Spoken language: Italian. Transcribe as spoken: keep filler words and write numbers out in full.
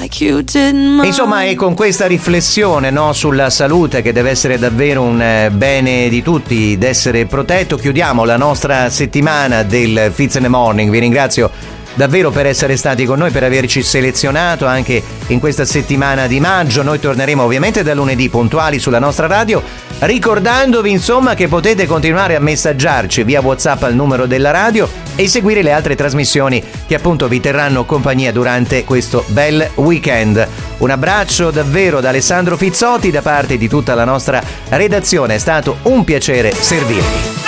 like you did mine. Insomma, è con questa riflessione, no, sulla salute, che deve essere davvero un eh, bene di tutti, d'essere protetto, chiudiamo la nostra settimana del Fizz in the Morning. Vi ringrazio davvero per essere stati con noi, per averci selezionato anche in questa settimana di maggio. Noi torneremo ovviamente da lunedì puntuali sulla nostra radio, ricordandovi insomma che potete continuare a messaggiarci via WhatsApp al numero della radio e seguire le altre trasmissioni che appunto vi terranno compagnia durante questo bel weekend. Un abbraccio davvero da Alessandro Fizzotti da parte di tutta la nostra redazione, è stato un piacere servirvi.